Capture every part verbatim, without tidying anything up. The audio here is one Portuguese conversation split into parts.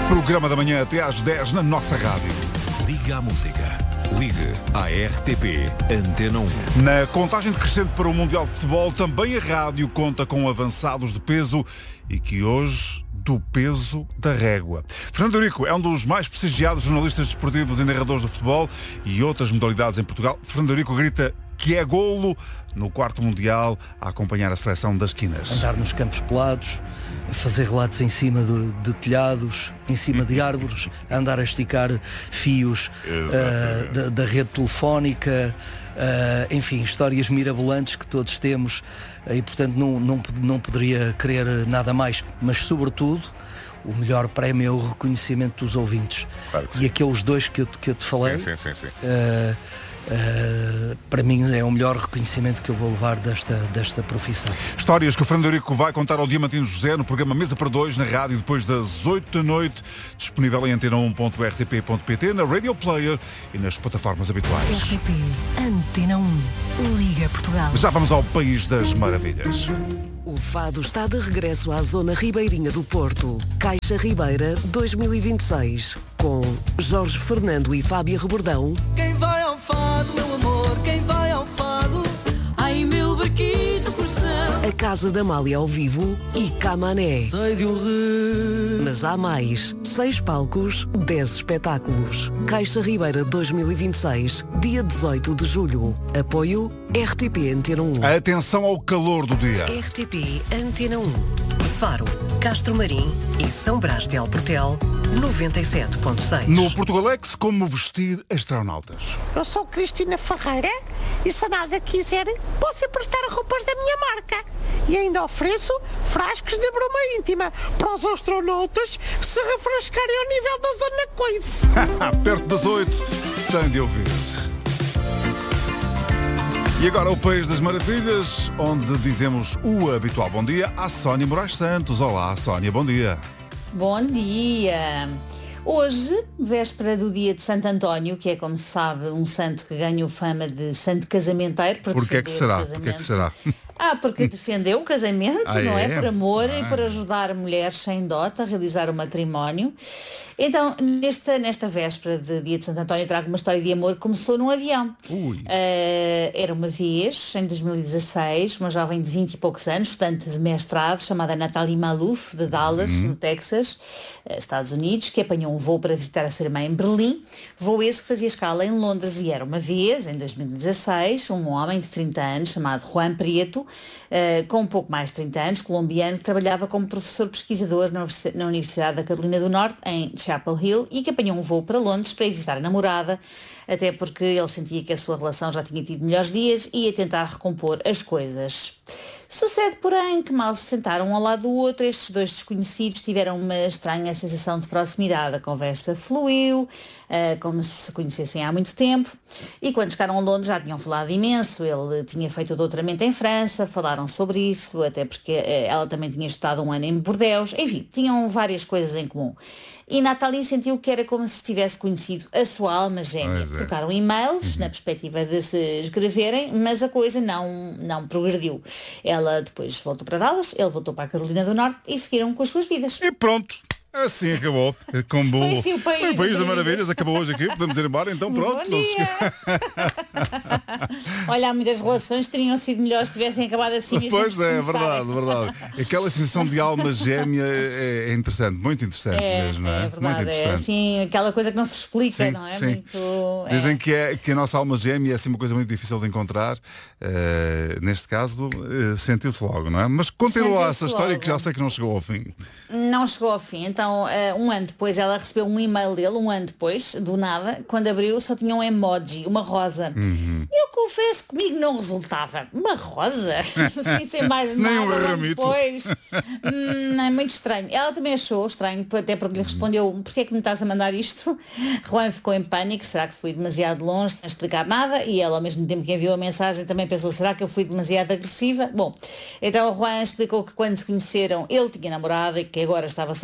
Programa da manhã até às dez na nossa rádio. Liga à música. Ligue à R T P Antena um. Na contagem decrescente para o Mundial de Futebol, também a rádio conta com avançados de peso e que hoje do peso da régua. Fernando Eurico é um dos mais prestigiados jornalistas desportivos e narradores de futebol e outras modalidades em Portugal. Fernando Eurico grita que é golo no quarto Mundial a acompanhar a seleção das quinas. Andar nos campos pelados, fazer relatos em cima de, de telhados, em cima de árvores, andar a esticar fios uh, da, da rede telefónica, uh, enfim, histórias mirabolantes que todos temos uh, e portanto não, não, não poderia querer nada mais, mas sobretudo o melhor prémio é o reconhecimento dos ouvintes. Claro que sim. E aqueles dois que eu, que eu te falei, sim, sim, sim, sim. Uh, Uh, para mim é o melhor reconhecimento que eu vou levar desta, desta profissão. Histórias que o Fernando Eurico vai contar ao Diamantino José no programa Mesa para Dois, na rádio, depois das oito da noite, disponível em antena um ponto r t p ponto p t, na Radio Player e nas plataformas habituais. R T P Antena um. Liga Portugal. Já vamos ao País das Maravilhas. O Fado está de regresso à zona ribeirinha do Porto. Caixa Ribeira dois mil e vinte e seis. Com Jorge Fernando e Fábia Rebordão. Quem vai ao fado, meu amor, quem vai ao fado? Ai, meu barquito coração. A Casa da Amália ao vivo e Camané. Sei de um rio. Mas há mais. Seis palcos, dez espetáculos. Caixa Ribeira dois mil e vinte e seis, dia dezoito de julho. Apoio R T P Antena um. Atenção ao calor do dia. R T P Antena um. Faro, Castro Marim e São Brás de Alportel, noventa e sete ponto seis. No Portugalex, como vestir astronautas. Eu sou Cristina Ferreira e se a NASA quiser, posso emprestar roupas da minha marca. E ainda ofereço frascos de bruma íntima para os astronautas se refrescarem ao nível da zona coisa. Perto das oito, tem de ouvir. E agora o País das Maravilhas, onde dizemos o habitual bom dia à Sónia Moraes Santos. Olá, Sónia, bom dia. Bom dia. Hoje, véspera do dia de Santo António, que é, como se sabe, um santo que ganhou fama de santo casamenteiro. Por Porquê é que será? Porquê é que será? Ah, porque defendeu o casamento, ah, não é? é? Por amor ah. e por ajudar mulheres sem dote a realizar o matrimónio. Então, nesta, nesta véspera de dia de Santo António, trago uma história de amor que começou num avião. Ui. Uh, era uma vez, em dois mil e dezasseis, uma jovem de vinte e poucos anos, estudante de mestrado, chamada Nathalie Malouf, de Dallas, uhum. no Texas, Estados Unidos, que apanhou um voo para visitar a sua irmã em Berlim. Voo esse que fazia escala em Londres e era uma vez, em dois mil e dezasseis, um homem de trinta anos, chamado Juan Prieto, Uh, com um pouco mais de trinta anos, colombiano, que trabalhava como professor pesquisador na, na Universidade da Carolina do Norte, em Chapel Hill, e que apanhou um voo para Londres para ir visitar a namorada, até porque ele sentia que a sua relação já tinha tido melhores dias e ia tentar recompor as coisas. Sucede, porém, que mal se sentaram um ao lado do outro, estes dois desconhecidos tiveram uma estranha sensação de proximidade. A conversa fluiu, uh, como se se conhecessem há muito tempo, e quando chegaram a Londres já tinham falado imenso. Ele tinha feito o doutoramento em França, falaram sobre isso, até porque uh, ela também tinha estudado um ano em Bordeaux, enfim, tinham várias coisas em comum. E Nathalie sentiu que era como se tivesse conhecido a sua alma gêmea. É. Trocaram e-mails, uhum. na perspectiva de se escreverem, mas a coisa não, não progrediu. Ela depois voltou para Dallas, ele voltou para a Carolina do Norte e seguiram com as suas vidas. E pronto. Assim acabou. Com bom... Foi assim o País, o país das Maravilhas acabou hoje aqui. Podemos ir embora, então pronto. Bom dia. Olha, há muitas relações que teriam sido melhores se tivessem acabado assim. Pois é, é verdade, verdade. Aquela sensação de alma gêmea é, é interessante, muito interessante é, mesmo, não é? É verdade, muito interessante. É assim, aquela coisa que não se explica, sim, não é? Sim. Muito, Dizem é... que, é, que a nossa alma gêmea é assim uma coisa muito difícil de encontrar. Uh, neste caso, uh, sentiu-se logo, não é? Mas continua lá essa história logo. Que já sei que não chegou ao fim. Não chegou ao fim, então uh, um ano depois ela recebeu um e-mail dele, um ano depois, do nada, quando abriu só tinha um emoji, uma rosa. Uhum. Eu confesso que comigo não resultava. Uma rosa? Sem ser mais nada. Nem um ramito. Depois. hum, é muito estranho. Ela também achou estranho, até porque lhe respondeu: porquê é que me estás a mandar isto? Juan ficou em pânico, será que fui demasiado longe sem explicar nada? E ela, ao mesmo tempo que enviou a mensagem, também pensou: será que eu fui demasiado agressiva? Bom, então o Juan explicou que quando se conheceram ele tinha namorada e que agora estava sozinho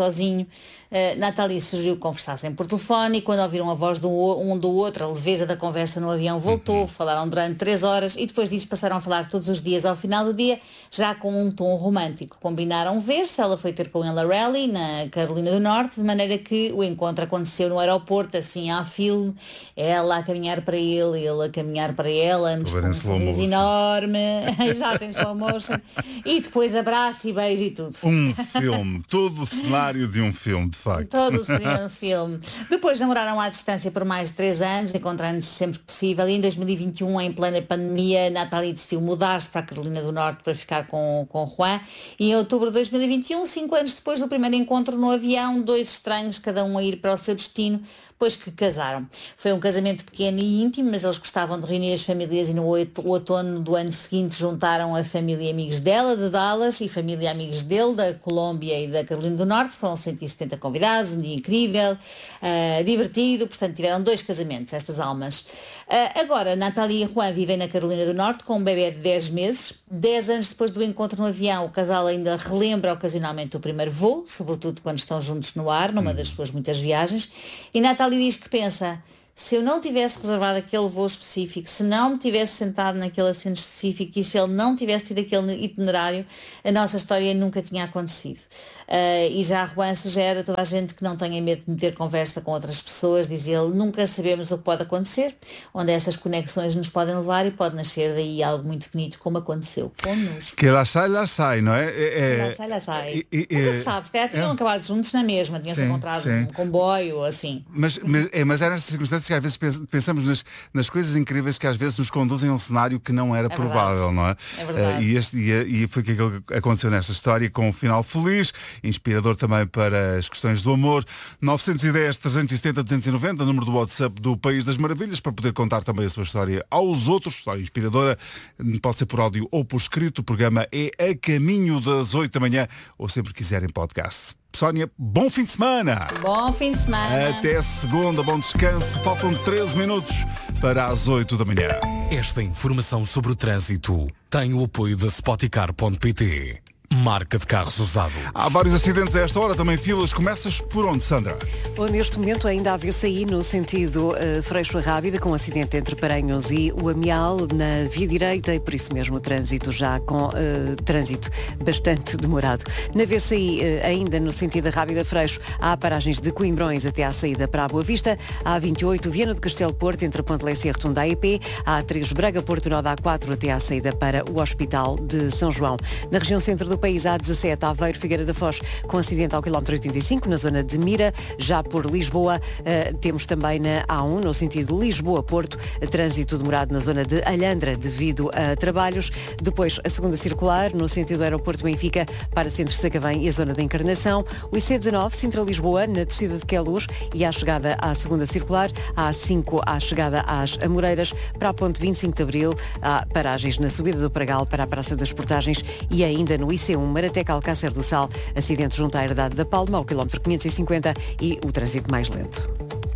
Uh, Nathalie sugeriu que conversassem por telefone e quando ouviram a voz do, um do outro, a leveza da conversa no avião voltou, falaram durante três horas e depois disso passaram a falar todos os dias ao final do dia, já com um tom romântico. Combinaram ver-se, ela foi ter com ele a Raleigh, na Carolina do Norte, de maneira que o encontro aconteceu no aeroporto, assim ao filme, ela a caminhar para ele, ele a caminhar para ela, ambos com um sorriso enorme, exato, em slow motion, e depois abraço e beijo e tudo. Um filme, todo o cenário de um filme, de facto. Todo o cenário de um filme. Depois namoraram à distância por mais de três anos, encontrando-se sempre que possível, e em dois mil e vinte e um, em plena pandemia, Nathalie decidiu mudar-se para a Carolina do Norte para ficar com, com Juan, e em outubro de dois mil e vinte e um, cinco anos depois do primeiro encontro no avião, dois estranhos, cada um a ir para o seu destino, depois que casaram. Foi um casamento pequeno e íntimo, mas eles gostavam de reunir as famílias e no outono do ano seguinte juntaram a família e amigos dela, de Dallas, e família e amigos dele, da Colômbia e da Carolina do Norte. Foram cento e setenta convidados, um dia incrível, uh, divertido, portanto tiveram dois casamentos, estas almas. Uh, agora, Nathalie e Juan vivem na Carolina do Norte com um bebê de dez meses. dez anos depois do encontro no avião, o casal ainda relembra ocasionalmente o primeiro voo, sobretudo quando estão juntos no ar, numa das suas muitas viagens, e Nathalie diz que pensa: se eu não tivesse reservado aquele voo específico, se não me tivesse sentado naquele assento específico e se ele não tivesse tido aquele itinerário, a nossa história nunca tinha acontecido. Uh, e já Juan sugere a toda a gente que não tenha medo de meter conversa com outras pessoas, diz ele, nunca sabemos o que pode acontecer, onde essas conexões nos podem levar e pode nascer daí algo muito bonito, como aconteceu connosco. Que lá sai, lá sai, não é? é, lá sai, lá sai. E, e, nunca é, se sabe, se calhar tinham é, acabado juntos na mesma, tinham-se encontrado sim. num comboio, assim. Mas, mas, é, mas é nestas circunstâncias que às vezes pensamos nas, nas coisas incríveis que às vezes nos conduzem a um cenário que não era é provável, não é? É verdade. Uh, e, este, e, e foi aquilo que aconteceu nesta história, com um final feliz, inspirador também para as questões do amor. nove um zero, trezentos e setenta, duzentos e noventa, número do WhatsApp do País das Maravilhas, para poder contar também a sua história aos outros, história inspiradora, pode ser por áudio ou por escrito. O programa é a caminho das oito da manhã, ou sempre quiserem podcast. Sónia, bom fim de semana! Bom fim de semana! Até segunda, bom descanso. Faltam treze minutos para as oito da manhã. Esta informação sobre o trânsito tem o apoio da Spoticar ponto pt. Marca de carros usados. Há vários acidentes a esta hora, também filas. Começas por onde, Sandra? Bom, neste momento ainda há V C I no sentido uh, Freixo Rábida, com um acidente entre Paranhos e o Amial na via direita e por isso mesmo o trânsito já com uh, trânsito bastante demorado. Na V C I, uh, ainda no sentido da Rábida Freixo, há paragens de Coimbrões até à saída para a Boa Vista. Há A vinte e oito, Viana do Castelo Porto, entre a Ponte Lessa e a Rotunda A E P. Há A três, Braga Porto Nó da A quatro até à saída para o Hospital de São João. Na região centro do país, há dezassete, Aveiro, Figueira da Foz, com acidente ao quilómetro oitenta e cinco, na zona de Mira. Já por Lisboa, uh, temos também na A um, no sentido Lisboa-Porto, trânsito demorado na zona de Alhandra devido a trabalhos. Depois, a segunda circular, no sentido aeroporto Benfica, para Centro Sacavém e a zona da Encarnação. O I C dezanove, Sintra-Lisboa, na descida de Queluz e à chegada à segunda circular. A A cinco, à chegada às Amoreiras. Para a ponte vinte e cinco de Abril, há paragens na subida do Pragal para a Praça das Portagens e ainda no I C um, Marateca Alcácer do Sal, acidente junto à Herdade da Palma, ao quilómetro quinhentos e cinquenta e o trânsito mais lento.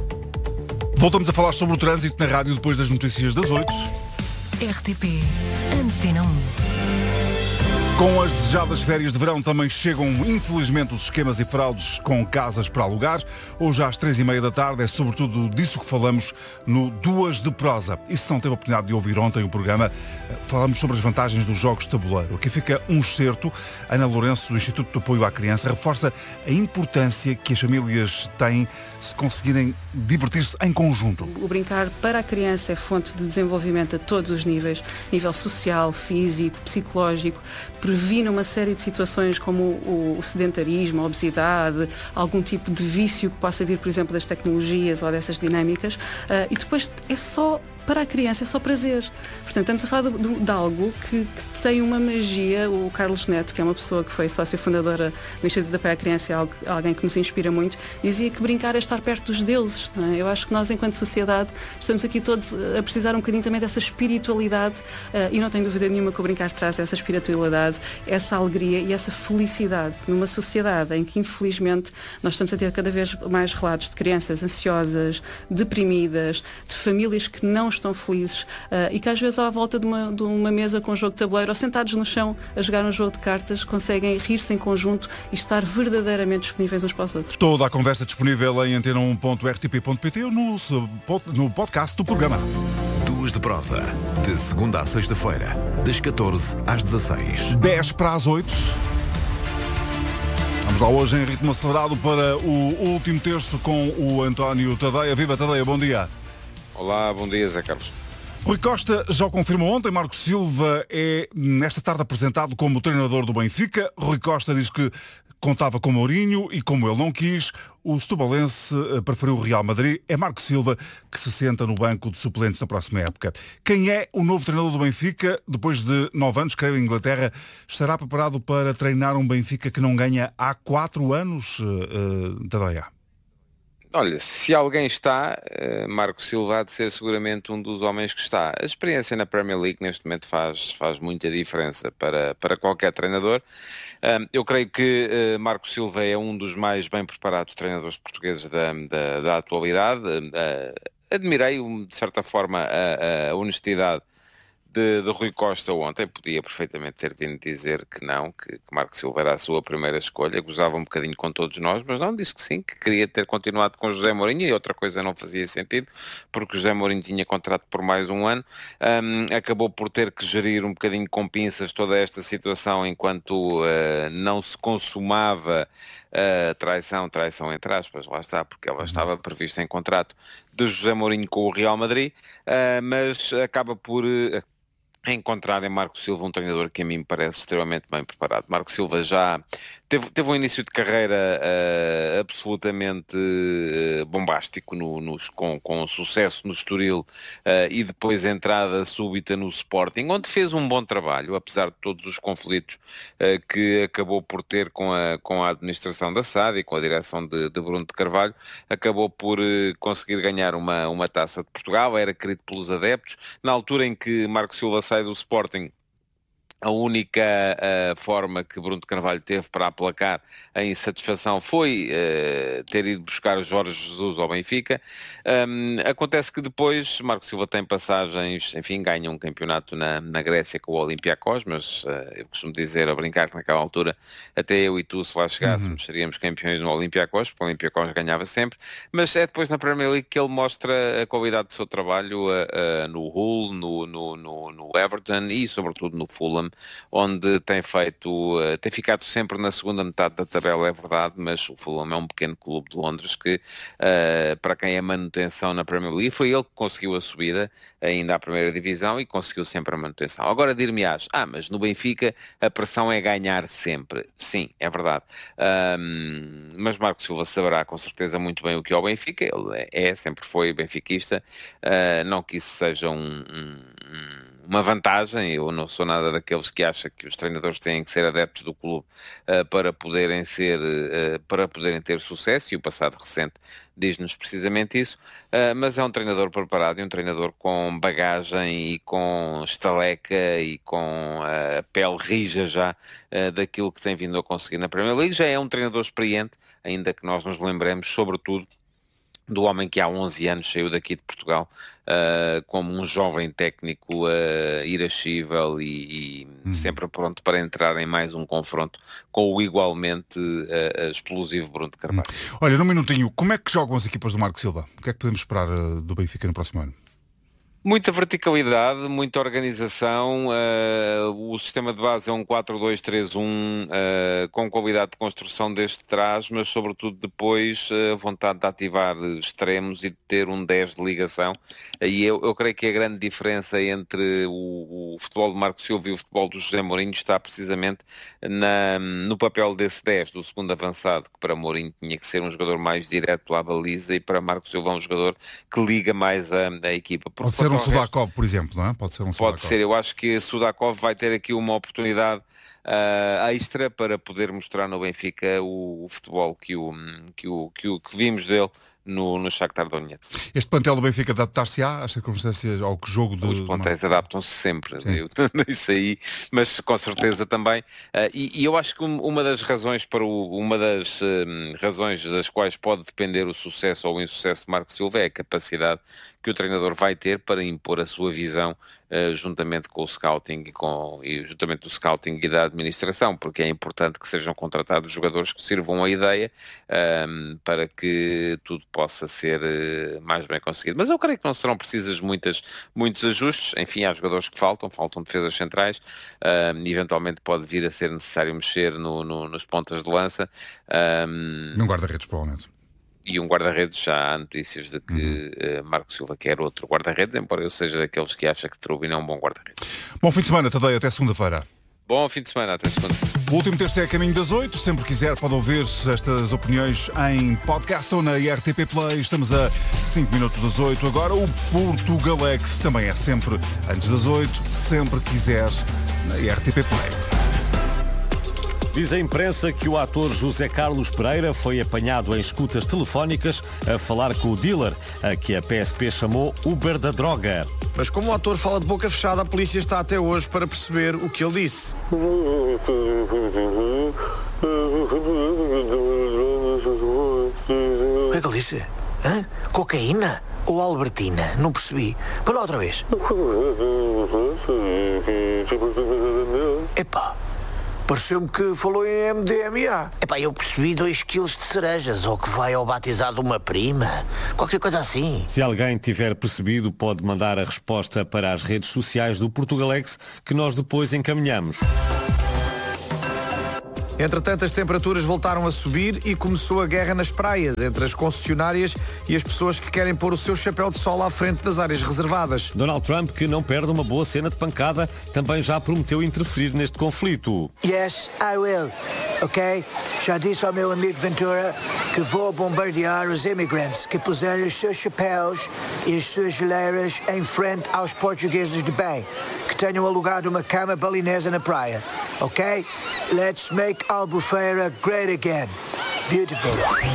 Voltamos a falar sobre o trânsito na rádio depois das notícias das oito. R T P Antena um. Com as desejadas férias de verão também chegam, infelizmente, os esquemas e fraudes com casas para alugar. Hoje às três e meia da tarde é sobretudo disso que falamos no Duas de Prosa. E se não teve a oportunidade de ouvir ontem o programa, falamos sobre as vantagens dos jogos de tabuleiro. Aqui fica um excerto. Ana Lourenço, do Instituto de Apoio à Criança, reforça a importância que as famílias têm se conseguirem divertir-se em conjunto. O brincar para a criança é fonte de desenvolvimento a todos os níveis, nível social, físico, psicológico, previne uma série de situações como o, o sedentarismo, a obesidade, algum tipo de vício que possa vir, por exemplo, das tecnologias ou dessas dinâmicas, uh, e depois é só para a criança, é só prazer. Portanto, estamos a falar de, de, de algo que, que tem uma magia. O Carlos Neto, que é uma pessoa que foi sócia fundadora do Instituto de Apoio à Criança, é algo, alguém que nos inspira muito, dizia que brincar é estar perto dos deuses. Não é? Eu acho que nós, enquanto sociedade, estamos aqui todos a precisar um bocadinho também dessa espiritualidade, uh, e não tenho dúvida nenhuma que o brincar traz essa espiritualidade, essa alegria e essa felicidade numa sociedade em que, infelizmente, nós estamos a ter cada vez mais relatos de crianças ansiosas, deprimidas, de famílias que não estão felizes uh, e que às vezes à volta de uma, de uma mesa com um jogo de tabuleiro ou sentados no chão a jogar um jogo de cartas conseguem rir-se em conjunto e estar verdadeiramente disponíveis uns para os outros. Toda a conversa disponível em antena um ponto r t p ponto p t ou no, no podcast do programa. Duas de prosa, de segunda à sexta-feira, das catorze às dezasseis. dez para as oito. Vamos lá hoje em ritmo acelerado para o último terço com o António Tadeia. Viva Tadeia, bom dia. Olá, bom dia, Zé Carlos. Rui Costa já o confirmou ontem. Marco Silva é nesta tarde apresentado como treinador do Benfica. Rui Costa diz que contava com Mourinho e, como ele não quis, o setubalense preferiu o Real Madrid. É Marco Silva que se senta no banco de suplentes na próxima época. Quem é o novo treinador do Benfica? Depois de nove anos, creio, em Inglaterra, estará preparado para treinar um Benfica que não ganha há quatro anos, uh, Tadeia? Olha, se alguém está, Marco Silva há de ser seguramente um dos homens que está. A experiência na Premier League neste momento faz, faz muita diferença para, para qualquer treinador. Eu creio que Marco Silva é um dos mais bem preparados treinadores portugueses da, da, da atualidade. Admirei, de certa forma, a, a honestidade De, de Rui Costa ontem. Podia perfeitamente ter vindo dizer que não, que, que Marco Silva era a sua primeira escolha, gozava um bocadinho com todos nós, mas não, disse que sim, que queria ter continuado com José Mourinho, e outra coisa não fazia sentido, porque José Mourinho tinha contrato por mais um ano, um, acabou por ter que gerir um bocadinho com pinças toda esta situação enquanto uh, não se consumava Uh, traição, traição entre aspas, lá está, porque ela estava prevista em contrato de José Mourinho com o Real Madrid, uh, mas acaba por uh, encontrar em Marco Silva um treinador que a mim me parece extremamente bem preparado. Marco Silva já teve, teve um início de carreira uh, absolutamente uh, bombástico, no, no, com, com sucesso no Estoril uh, e depois entrada súbita no Sporting, onde fez um bom trabalho, apesar de todos os conflitos uh, que acabou por ter com a, com a administração da S A D e com a direção de, de Bruno de Carvalho, acabou por uh, conseguir ganhar uma, uma taça de Portugal, era querido pelos adeptos. Na altura em que Marco Silva sai do Sporting, a única uh, forma que Bruno de Carvalho teve para aplacar a insatisfação foi uh, ter ido buscar Jorge Jesus ao Benfica. Um, acontece que depois Marco Silva tem passagens, enfim, ganha um campeonato na, na Grécia com o Olympiacos, mas uh, eu costumo dizer, a brincar que naquela altura até eu e tu, se lá chegássemos, uhum. seríamos campeões no Olympiacos, porque o Olympiacos ganhava sempre, mas é depois na Premier League que ele mostra a qualidade do seu trabalho uh, uh, no Hull, no, no, no, no Everton e sobretudo no Fulham, onde tem feito, uh, tem ficado sempre na segunda metade da tabela, é verdade, mas o Fulham é um pequeno clube de Londres que, uh, para quem é manutenção na Premier League, foi ele que conseguiu a subida ainda à primeira divisão e conseguiu sempre a manutenção. Agora dir-me-ás, ah, mas no Benfica a pressão é ganhar sempre. Sim, é verdade. Um, mas Marco Silva saberá com certeza muito bem o que é o Benfica, ele é, sempre foi benfiquista, uh, não que isso seja um... um, um uma vantagem. Eu não sou nada daqueles que acham que os treinadores têm que ser adeptos do clube uh, para poderem ser, uh, para poderem ter sucesso, e o passado recente diz-nos precisamente isso, uh, mas é um treinador preparado e um treinador com bagagem e com estaleca e com a uh, pele rija já uh, daquilo que tem vindo a conseguir na Premier League. Já é um treinador experiente, ainda que nós nos lembremos sobretudo do homem que há onze anos saiu daqui de Portugal uh, como um jovem técnico uh, irascível e, e hum. sempre pronto para entrar em mais um confronto com o igualmente uh, explosivo Bruno de Carvalho. Hum. Olha, num minutinho, como é que jogam as equipas do Marco Silva? O que é que podemos esperar uh, do Benfica no próximo ano? Muita verticalidade, muita organização, uh, o sistema de base é um quatro dois três um uh, com qualidade de construção desde trás, mas sobretudo depois a uh, vontade de ativar extremos e de ter um dez de ligação. E eu, eu creio que a grande diferença entre o, o futebol de Marco Silva e o futebol do José Mourinho está precisamente na, no papel desse dez, do segundo avançado, que para Mourinho tinha que ser um jogador mais direto à baliza e para Marco Silva um jogador que liga mais a, a equipa. Por Pode ser um Sudakov, por exemplo, não é? Pode ser um Sudakov. Pode ser, eu acho que Sudakov vai ter aqui uma oportunidade uh, extra para poder mostrar no Benfica o, o futebol que, o, que, o, que, o, que vimos dele no, no Shakhtar Donetsk. Este plantel do Benfica adaptar-se-á às circunstâncias, ao jogo do... Os plantéis adaptam-se sempre, eu, isso aí, mas com certeza também. Uh, e, e eu acho que uma das razões para o, uma das uh, razões das quais pode depender o sucesso ou o insucesso de Marco Silva é a capacidade que o treinador vai ter para impor a sua visão uh, juntamente com o scouting e, com, e juntamente do scouting e da administração, porque é importante que sejam contratados jogadores que sirvam a ideia um, para que tudo possa ser uh, mais bem conseguido. Mas eu creio que não serão precisas muitas, muitos ajustes. Enfim, há jogadores que faltam, faltam defesas centrais, um, eventualmente pode vir a ser necessário mexer no, no, nos pontas de lança. Um, Num guarda-redes, provavelmente. E um guarda-redes, já há notícias de que uhum. uh, Marco Silva quer outro guarda-redes, embora eu seja daqueles que acha que Trubin é um bom guarda-redes. Bom fim de semana, Tadei, até segunda-feira. Bom fim de semana, até segunda. O último terço é a caminho das oito. Sempre quiser pode ouvir estas opiniões em podcast ou na R T P Play. Estamos a cinco minutos das oito. Agora o Portugalex também é sempre antes das oito. Sempre quiser na R T P Play. Diz a imprensa que o ator José Carlos Pereira foi apanhado em escutas telefónicas a falar com o dealer, a que a P S P chamou Uber da droga. Mas como o ator fala de boca fechada, a polícia está até hoje para perceber o que ele disse. O que é que ele disse? Hã? Cocaína? Ou Albertina? Não percebi. Põe lá outra vez. Epá. Pareceu-me que falou em M D M A. Epá, eu percebi dois quilos de cerejas, ou que vai ao batizado de uma prima. Qualquer coisa assim. Se alguém tiver percebido, pode mandar a resposta para as redes sociais do Portugalex, que nós depois encaminhamos. Entretanto, as temperaturas voltaram a subir e começou a guerra nas praias, entre as concessionárias e as pessoas que querem pôr o seu chapéu de sol à frente das áreas reservadas. Donald Trump, que não perde uma boa cena de pancada, também já prometeu interferir neste conflito. Yes, I will. Ok? Já disse ao meu amigo Ventura que vou bombardear os imigrantes que puserem os seus chapéus e as suas geleiras em frente aos portugueses de bem, que tenham alugado uma cama balinesa na praia. Ok? Let's make Albufeira great again. Beautiful.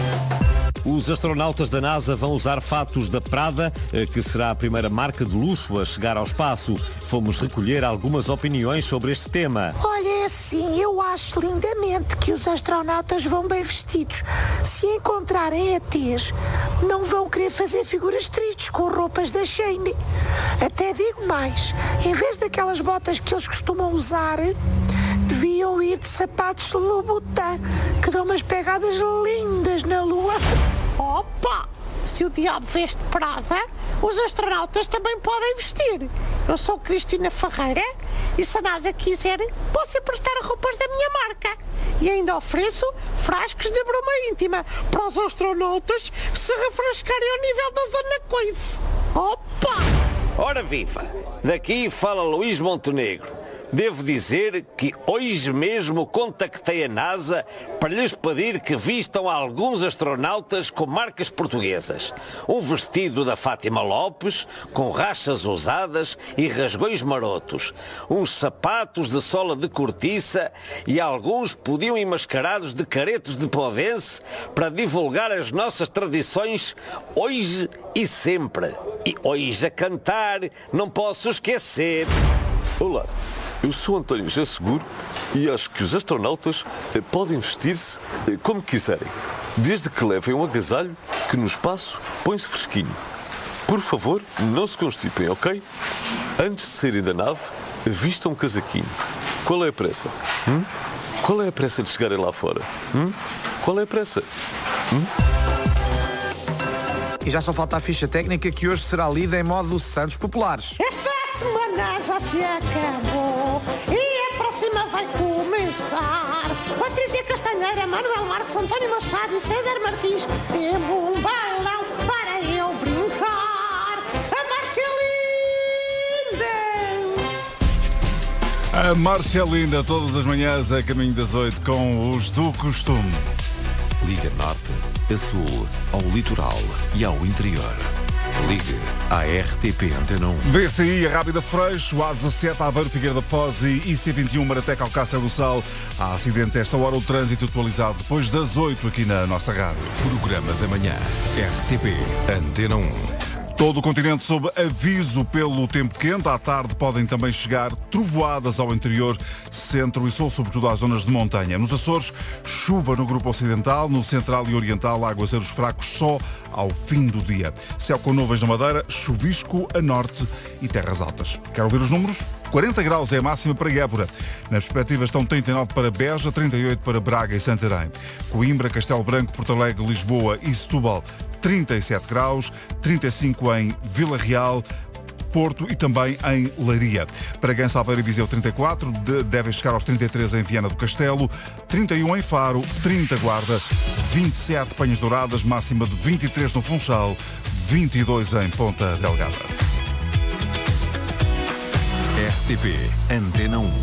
Os astronautas da NASA vão usar fatos da Prada, que será a primeira marca de luxo a chegar ao espaço. Fomos recolher algumas opiniões sobre este tema. Olha, é assim, eu acho lindamente que os astronautas vão bem vestidos. Se encontrarem E Tês, não vão querer fazer figuras tristes com roupas da Shein. Até digo mais, em vez daquelas botas que eles costumam usar, deviam ir de sapatos Louboutin, que dão umas pegadas lindas na lua. Opa! Se o diabo veste Prada, os astronautas também podem vestir. Eu sou Cristina Ferreira e se a NASA quiser, posso emprestar roupas da minha marca. E ainda ofereço frascos de bruma íntima para os astronautas se refrescarem ao nível da zona coice. Opa! Ora viva! Daqui fala Luís Montenegro. Devo dizer que hoje mesmo contactei a NASA para lhes pedir que vistam alguns astronautas com marcas portuguesas. Um vestido da Fátima Lopes, com rachas ousadas e rasgões marotos. Uns sapatos de sola de cortiça e alguns podiam ir mascarados de caretos de podense para divulgar as nossas tradições hoje e sempre. E hoje a cantar não posso esquecer. Olá. Eu sou António José Seguro e acho que os astronautas eh, podem vestir-se eh, como quiserem, desde que levem um agasalho que no espaço põe-se fresquinho. Por favor, não se constipem, ok? Antes de saírem da nave, vistam um casaquinho. Qual é a pressa? Hum? Qual é a pressa de chegarem lá fora? Hum? Qual é a pressa? Hum? E já só falta a ficha técnica, que hoje será lida em modo Santos Populares. Esta semana já se acabou e a próxima vai começar. Patrícia Castanheira, Manuel Marques, António Machado e César Martins. Temos um balão para eu brincar. A Marcia Linda! A Marcia Linda, todas as manhãs a caminho das oito com os do costume. Liga Norte, a Sul, ao Litoral e ao Interior. Ligue à R T P Antena um. V C I, a Rábida Freixo, A dezassete, Aveiro, Figueira da Foz e I C vinte e um, Marateca, Alcácer do Sal. Há acidente a esta hora, o trânsito atualizado depois das oito aqui na nossa rádio. Programa da manhã, R T P Antena um. Todo o continente sob aviso pelo tempo quente. À tarde podem também chegar trovoadas ao interior, centro e sul, sobretudo às zonas de montanha. Nos Açores, chuva no grupo ocidental, no central e oriental, aguaceiros fracos só ao fim do dia. Céu com nuvens na Madeira, chuvisco a norte e terras altas. Quero ouvir os números? quarenta graus é a máxima para Évora. Nas perspectivas estão trinta e nove para Beja, trinta e oito para Braga e Santarém. Coimbra, Castelo Branco, Porto Alegre, Lisboa e Setúbal, trinta e sete graus, trinta e cinco em Vila Real, Porto e também em Leiria. Bragança, Aveiro e Viseu trinta e quatro, de, devem chegar aos trinta e três em Viana do Castelo, trinta e um em Faro, trinta Guarda, vinte e sete Penhas Douradas, máxima de vinte e três no Funchal, vinte e dois em Ponta Delgada. R T P Antena um.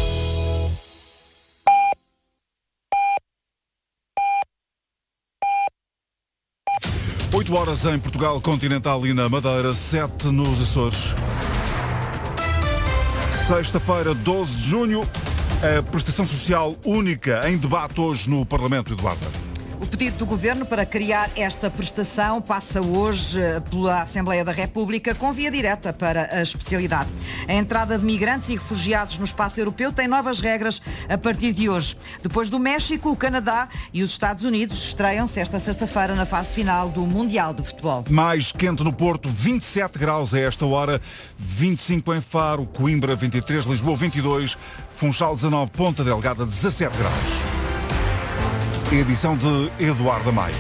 oito horas em Portugal continental e na Madeira, sete nos Açores. Sexta-feira, doze de junho, a prestação social única em debate hoje no Parlamento, Eduardo. O pedido do Governo para criar esta prestação passa hoje pela Assembleia da República com via direta para a especialidade. A entrada de migrantes e refugiados no espaço europeu tem novas regras a partir de hoje. Depois do México, o Canadá e os Estados Unidos estreiam-se esta sexta-feira na fase final do Mundial de Futebol. Mais quente no Porto, vinte e sete graus a esta hora, vinte e cinco em Faro, Coimbra vinte e três, Lisboa vinte e dois, Funchal dezanove, Ponta Delgada dezassete graus. Edição de Eduardo Maio.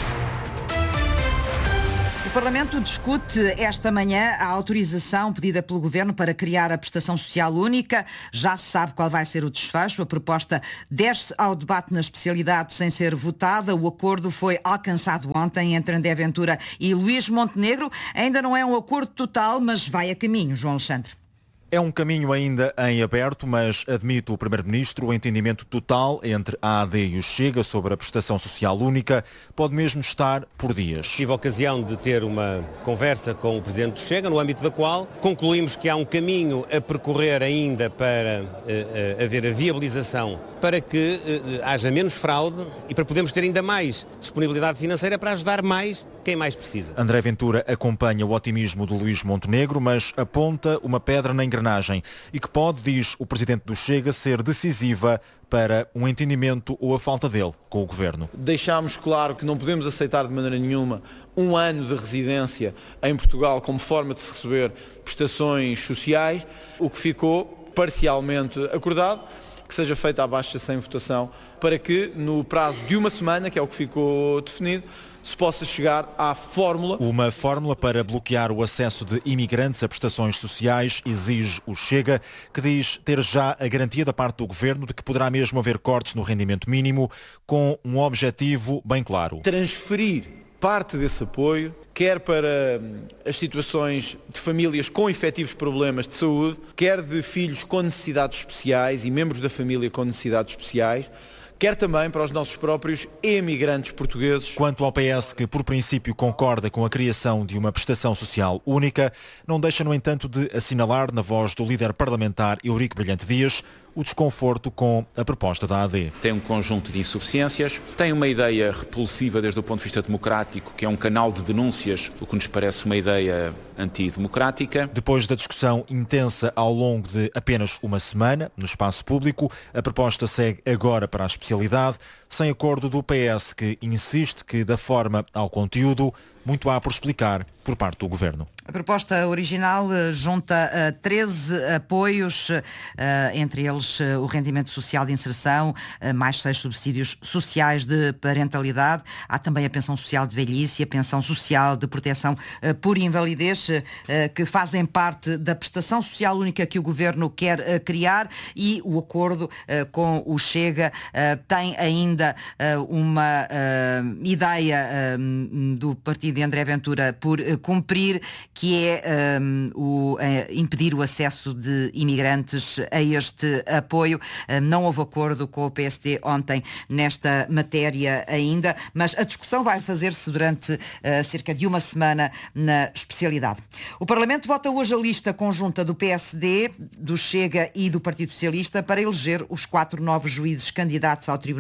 O Parlamento discute esta manhã a autorização pedida pelo Governo para criar a prestação social única. Já se sabe qual vai ser o desfecho. A proposta desce ao debate na especialidade sem ser votada. O acordo foi alcançado ontem entre André Ventura e Luís Montenegro. Ainda não é um acordo total, mas vai a caminho, João Alexandre. É um caminho ainda em aberto, mas admite o Primeiro-Ministro o entendimento total entre a A D e o Chega sobre a prestação social única pode mesmo estar por dias. Tive a ocasião de ter uma conversa com o Presidente do Chega, no âmbito da qual concluímos que há um caminho a percorrer ainda para uh, uh, haver a viabilização, para que uh, haja menos fraude e para podermos ter ainda mais disponibilidade financeira para ajudar mais quem mais precisa. André Ventura acompanha o otimismo de Luís Montenegro, mas aponta uma pedra na engrenagem e que pode, diz o Presidente do Chega, ser decisiva para um entendimento ou a falta dele com o Governo. Deixámos claro que não podemos aceitar de maneira nenhuma um ano de residência em Portugal como forma de se receber prestações sociais. O que ficou parcialmente acordado, que seja feita a baixa sem votação, para que no prazo de uma semana, que é o que ficou definido, se possa chegar à fórmula. Uma fórmula para bloquear o acesso de imigrantes a prestações sociais, exige o Chega, que diz ter já a garantia da parte do Governo de que poderá mesmo haver cortes no rendimento mínimo, com um objetivo bem claro. Transferir parte desse apoio, quer para as situações de famílias com efetivos problemas de saúde, quer de filhos com necessidades especiais e membros da família com necessidades especiais, quer também para os nossos próprios emigrantes portugueses. Quanto ao P S, que por princípio concorda com a criação de uma prestação social única, não deixa, no entanto, de assinalar, na voz do líder parlamentar Eurico Brilhante Dias, o desconforto com a proposta da A D. Tem um conjunto de insuficiências, tem uma ideia repulsiva desde o ponto de vista democrático, que é um canal de denúncias, o que nos parece uma ideia antidemocrática. Depois da discussão intensa ao longo de apenas uma semana, no espaço público, a proposta segue agora para a especialidade, sem acordo do P S, que insiste que, da forma ao conteúdo, muito há por explicar por parte do Governo. A proposta original junta uh, treze apoios, uh, entre eles uh, o rendimento social de inserção, uh, mais seis subsídios sociais de parentalidade. Há também a pensão social de velhice e a pensão social de proteção uh, por invalidez, uh, que fazem parte da prestação social única que o Governo quer uh, criar, e o acordo uh, com o Chega uh, tem ainda uh, uma uh, ideia uh, do partido de André Ventura por uh, cumprir, que é um, o, uh, impedir o acesso de imigrantes a este apoio. Uh, não houve acordo com o P S D ontem nesta matéria ainda, mas a discussão vai fazer-se durante uh, cerca de uma semana na especialidade. O Parlamento vota hoje a lista conjunta do P S D, do Chega e do Partido Socialista para eleger os quatro novos juízes candidatos ao Tribunal Constitucional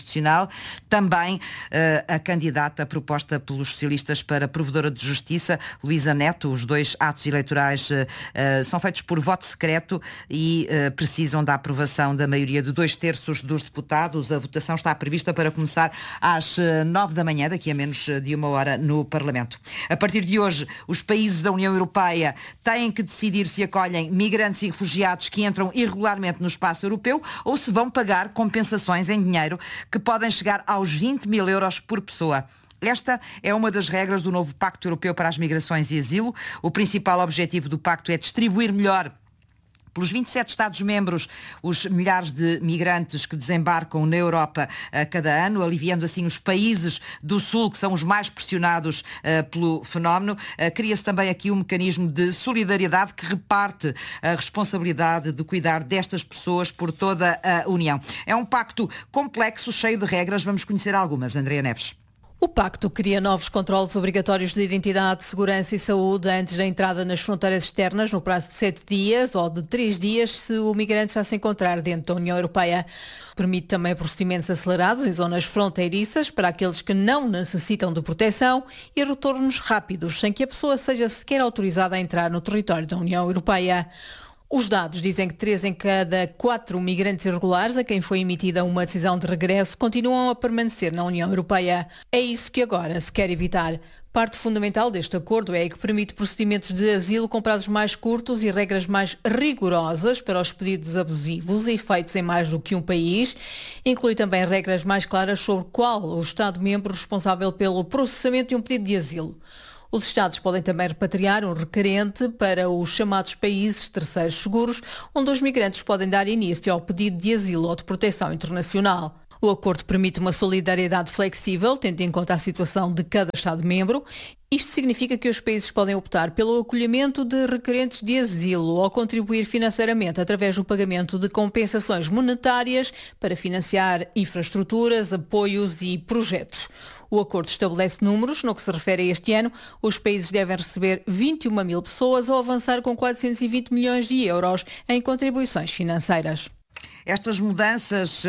Constitucional. Também uh, a candidata proposta pelos socialistas para Provedora de Justiça, Luísa Neto. Os dois atos eleitorais uh, uh, são feitos por voto secreto e uh, precisam da aprovação da maioria de dois terços dos deputados. A votação está prevista para começar às nove da manhã, daqui a menos de uma hora, no Parlamento. A partir de hoje, os países da União Europeia têm que decidir se acolhem migrantes e refugiados que entram irregularmente no espaço europeu ou se vão pagar compensações em dinheiro que podem chegar aos vinte mil euros por pessoa. Esta é uma das regras do novo Pacto Europeu para as Migrações e Asilo. O principal objetivo do pacto é distribuir melhor pelos vinte e sete Estados-membros os milhares de migrantes que desembarcam na Europa a cada ano, aliviando assim os países do Sul, que são os mais pressionados uh, pelo fenómeno. Uh, cria-se também aqui um mecanismo de solidariedade que reparte a responsabilidade de cuidar destas pessoas por toda a União. É um pacto complexo, cheio de regras. Vamos conhecer algumas. Andréa Neves. O pacto cria novos controles obrigatórios de identidade, segurança e saúde antes da entrada nas fronteiras externas, no prazo de sete dias ou de três dias, se o migrante já se encontrar dentro da União Europeia. Permite também procedimentos acelerados em zonas fronteiriças para aqueles que não necessitam de proteção e retornos rápidos, sem que a pessoa seja sequer autorizada a entrar no território da União Europeia. Os dados dizem que três em cada quatro migrantes irregulares a quem foi emitida uma decisão de regresso continuam a permanecer na União Europeia. É isso que agora se quer evitar. Parte fundamental deste acordo é que permite procedimentos de asilo com prazos mais curtos e regras mais rigorosas para os pedidos abusivos e feitos em mais do que um país. Inclui também regras mais claras sobre qual o Estado-membro responsável pelo processamento de um pedido de asilo. Os Estados podem também repatriar um requerente para os chamados países terceiros seguros, onde os migrantes podem dar início ao pedido de asilo ou de proteção internacional. O acordo permite uma solidariedade flexível, tendo em conta a situação de cada Estado-membro. Isto significa que os países podem optar pelo acolhimento de requerentes de asilo ou contribuir financeiramente através do pagamento de compensações monetárias para financiar infraestruturas, apoios e projetos. O acordo estabelece números. No que se refere a este ano, os países devem receber vinte e uma mil pessoas ou avançar com quatrocentos e vinte milhões de euros em contribuições financeiras. Estas mudanças uh,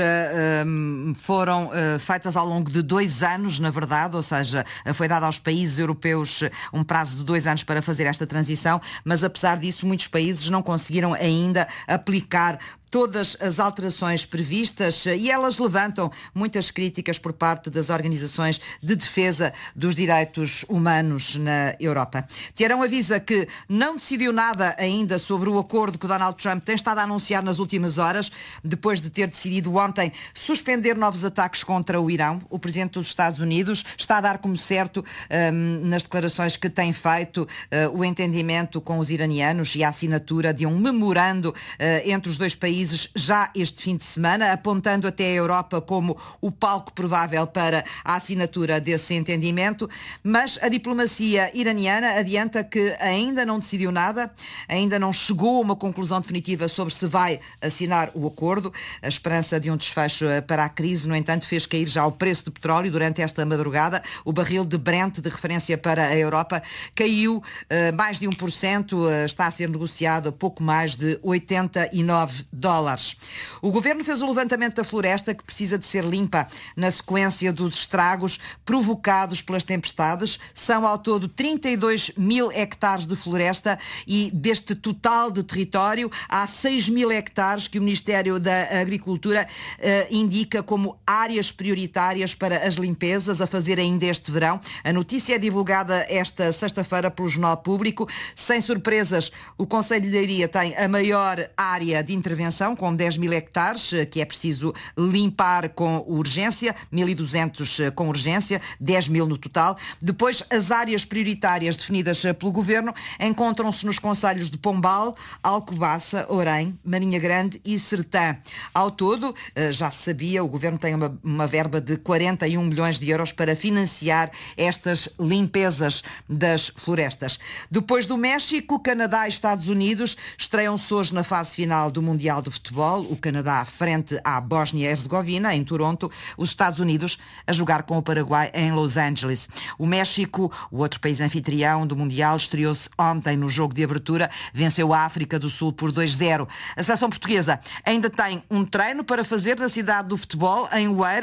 um, foram uh, feitas ao longo de dois anos, na verdade, ou seja, foi dado aos países europeus um prazo de dois anos para fazer esta transição, mas apesar disso muitos países não conseguiram ainda aplicar todas as alterações previstas e elas levantam muitas críticas por parte das organizações de defesa dos direitos humanos na Europa. Teherão avisa que não decidiu nada ainda sobre o acordo que Donald Trump tem estado a anunciar nas últimas horas, depois de ter decidido ontem suspender novos ataques contra o Irão. O presidente dos Estados Unidos está a dar como certo, um, nas declarações que tem feito, uh, o entendimento com os iranianos e a assinatura de um memorando uh, entre os dois países já este fim de semana, apontando até a Europa como o palco provável para a assinatura desse entendimento, mas a diplomacia iraniana adianta que ainda não decidiu nada, ainda não chegou a uma conclusão definitiva sobre se vai assinar o acordo. A esperança de um desfecho para a crise, no entanto, fez cair já o preço do petróleo durante esta madrugada. O barril de Brent, de referência para a Europa, caiu uh, mais de um por cento, uh, está a ser negociado a pouco mais de oitenta e nove dólares. O governo fez o levantamento da floresta que precisa de ser limpa na sequência dos estragos provocados pelas tempestades. São ao todo trinta e dois mil hectares de floresta e deste total de território há seis mil hectares que o Ministério da Agricultura eh, indica como áreas prioritárias para as limpezas a fazer ainda este verão. A notícia é divulgada esta sexta-feira pelo Jornal Público. Sem surpresas, o Conselho de Leiria tem a maior área de intervenção, com dez mil hectares, que é preciso limpar com urgência, mil e duzentos com urgência, dez mil no total. Depois, as áreas prioritárias definidas pelo Governo encontram-se nos concelhos de Pombal, Alcobaça, Orém, Marinha Grande e Sertã. Ao todo, já se sabia, o Governo tem uma, uma verba de quarenta e um milhões de euros para financiar estas limpezas das florestas. Depois do México, Canadá e Estados Unidos estreiam-se hoje na fase final do Mundial de Futebol. O Canadá frente à Bósnia-Herzegovina, em Toronto. Os Estados Unidos a jogar com o Paraguai em Los Angeles. O México, o outro país anfitrião do Mundial, estreou-se ontem no jogo de abertura. Venceu a África do Sul por dois a zero. A seleção portuguesa ainda tem um treino para fazer na cidade do futebol, em Oeiras,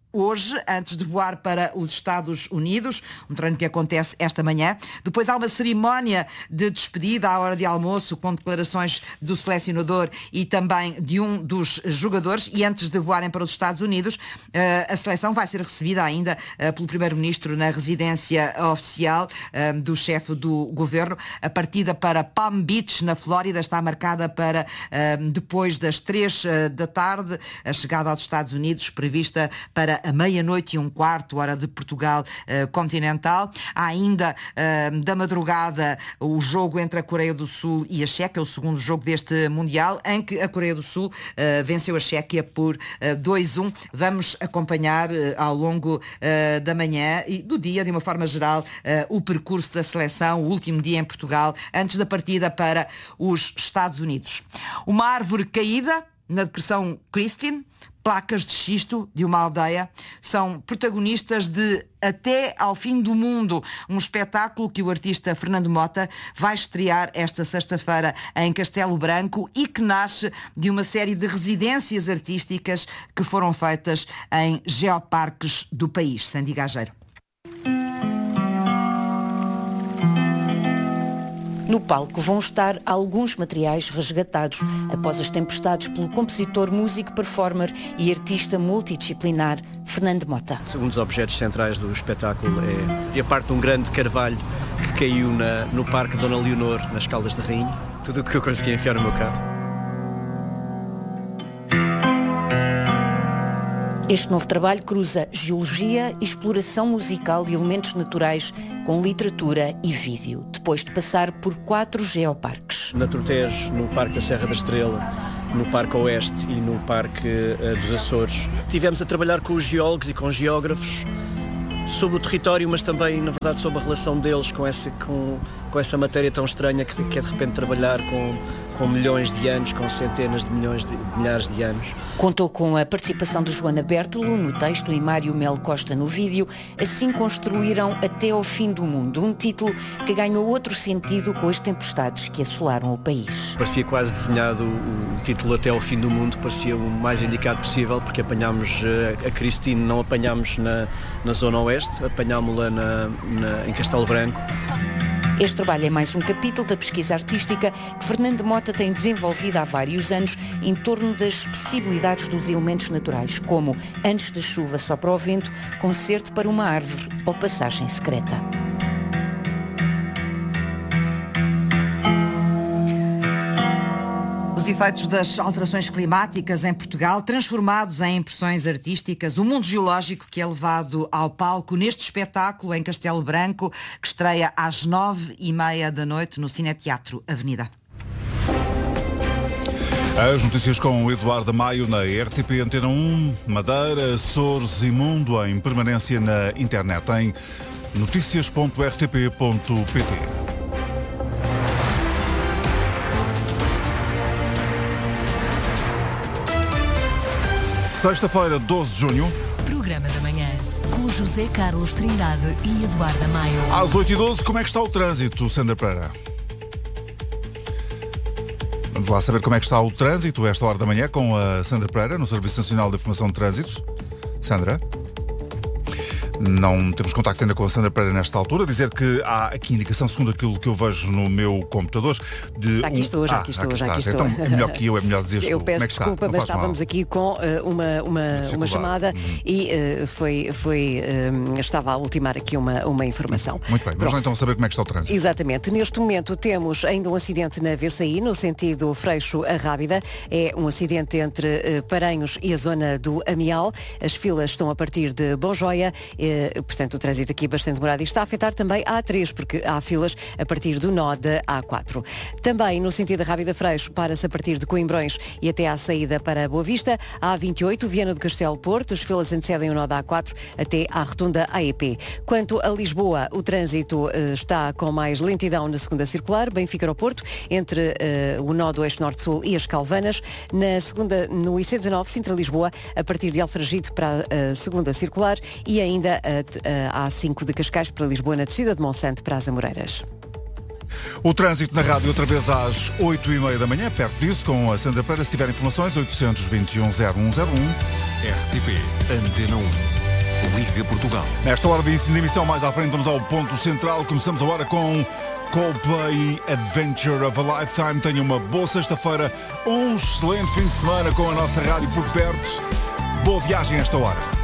hoje, antes de voar para os Estados Unidos, um treino que acontece esta manhã. Depois há uma cerimónia de despedida à hora de almoço, com declarações do selecionador e também de um dos jogadores. E antes de voarem para os Estados Unidos, a seleção vai ser recebida ainda pelo Primeiro-Ministro na residência oficial do chefe do governo. A partida para Palm Beach, na Flórida, está marcada para depois das três da tarde. A chegada aos Estados Unidos prevista para a meia-noite e um quarto, hora de Portugal uh, continental. Há ainda uh, da madrugada o jogo entre a Coreia do Sul e a Chequia, o segundo jogo deste Mundial, em que a Coreia do Sul uh, venceu a Chequia por uh, dois a um. Vamos acompanhar uh, ao longo uh, da manhã e do dia, de uma forma geral, uh, o percurso da seleção, o último dia em Portugal, antes da partida para os Estados Unidos. Uma árvore caída na Depressão Christine, placas de xisto de uma aldeia, são protagonistas de Até ao Fim do Mundo, um espetáculo que o artista Fernando Mota vai estrear esta sexta-feira em Castelo Branco e que nasce de uma série de residências artísticas que foram feitas em geoparques do país. Sandy Gageiro. No palco vão estar alguns materiais resgatados após as tempestades pelo compositor, músico, performer e artista multidisciplinar Fernando Mota. Um dos objetos centrais do espetáculo é fazia parte de um grande carvalho que caiu na, no Parque Dona Leonor, nas Caldas da Rainha. Tudo o que eu consegui enfiar no meu carro. Este novo trabalho cruza geologia e exploração musical de elementos naturais com literatura e vídeo, depois de passar por quatro geoparques. Na Tortejo, no Parque da Serra da Estrela, no Parque Oeste e no Parque uh, dos Açores. Tivemos a trabalhar com os geólogos e com os geógrafos sobre o território, mas também, na verdade, sobre a relação deles com essa, com, com essa matéria tão estranha que, que é de repente trabalhar com, com milhões de anos, com centenas de milhões de milhares de anos. Contou com a participação de Joana Bertolo no texto e Mário Melo Costa no vídeo. Assim construíram Até ao Fim do Mundo, um título que ganhou outro sentido com as tempestades que assolaram o país. Parecia quase desenhado o título Até ao Fim do Mundo, parecia o mais indicado possível, porque apanhámos a Christine, não apanhámos na, na Zona Oeste, apanhámos-la na, na, em Castelo Branco. Este trabalho é mais um capítulo da pesquisa artística que Fernando Mota tem desenvolvido há vários anos em torno das possibilidades dos elementos naturais, como Antes da Chuva Sopra o Vento, Concerto para uma Árvore ou Passagem Secreta. Os efeitos das alterações climáticas em Portugal, transformados em impressões artísticas, o mundo geológico que é levado ao palco neste espetáculo em Castelo Branco, que estreia às nove e meia da noite no Cineteatro Avenida. As notícias com o Eduardo Maio na R T P Antena um, Madeira, Açores e Mundo em permanência na internet em notícias ponto r t p ponto p t. Sexta-feira, doze de junho. Programa da manhã, com José Carlos Trindade e Eduardo Maio. Às oito e doze, como é que está o trânsito, Sandra Pereira? Vamos lá saber como é que está o trânsito esta hora da manhã com a Sandra Pereira, no Serviço Nacional de Informação de Trânsito. Sandra? Não temos contacto ainda com a Sandra Pereira nesta altura. Dizer que há aqui indicação, segundo aquilo que eu vejo no meu computador, de... Aqui estou, já ah, aqui estou, aqui já aqui estou. Então, é melhor que eu, é melhor dizer Eu tu. peço Como é que desculpa, está? mas estávamos mal. aqui com uh, uma, uma, uma chamada hum. e uh, foi, foi, uh, estava a ultimar aqui uma, uma informação. Muito bem, vamos lá então saber como é que está o trânsito. Exatamente. Neste momento temos ainda um acidente na V C I, no sentido Freixo a Rábida. É um acidente entre uh, Paranhos e a zona do Amial. As filas estão a partir de Bom Joia, uh, portanto o trânsito aqui bastante demorado e está a afetar também a A três, porque há filas a partir do nó da A quatro. Também no sentido da Rábida Freixo, para-se a partir de Coimbrões e até à saída para Boa Vista. A A vinte e oito, Viana do Castelo Porto, as filas antecedem o nó da A quatro até à rotunda A E P. Quanto a Lisboa, o trânsito uh, está com mais lentidão na segunda circular, Benfica ao Porto, entre uh, o nó do Eixo Norte-Sul e as Calvanas. Na segunda, no I C dezenove, Sintra-Lisboa, a partir de Alfragide para a segunda circular e ainda a, a A cinco de Cascais para Lisboa, na descida de Monsanto para as Amoreiras. O trânsito na rádio outra vez às oito e meia da manhã, perto disso, com a Sandra Pereira. Se tiver informações, oito dois um, zero um zero um. R T P Antena um. Liga Portugal. Nesta hora de emissão, mais à frente, vamos ao ponto central. Começamos agora com Coldplay Adventure of a Lifetime. Tenha uma boa sexta-feira, um excelente fim de semana com a nossa rádio por perto. Boa viagem a esta hora.